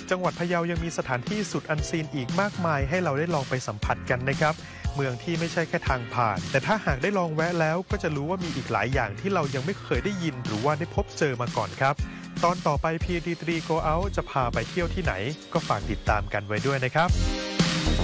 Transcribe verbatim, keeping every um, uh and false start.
จังหวัดพะเยายังมีสถานที่สุดอันซีนอีกมากมายให้เราได้ลองไปสัมผัสกันนะครับเมืองที่ไม่ใช่แค่ทางผ่านแต่ถ้าหากได้ลองแวะแล้วก็จะรู้ว่ามีอีกหลายอย่างที่เรายังไม่เคยได้ยินหรือว่าได้พบเจอมาก่อนครับตอนต่อไป พี ดี ทรี Go Out จะพาไปเที่ยวที่ไหนก็ฝากติดตามกันไว้ด้วยนะครับ